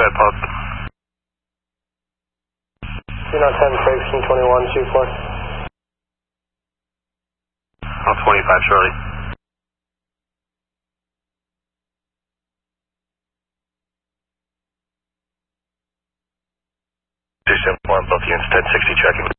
ahead, Pulse. You're not 10, Traction 21, shoot for. I'll 25 shortly. One, both units 1060 checking.